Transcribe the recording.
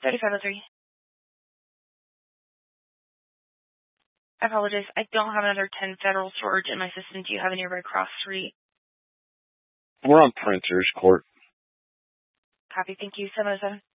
3503. I apologize. I don't have another 10 Federal storage in my system. Do you have a nearby cross street? We're on Printers Court. Copy. Thank you. 707.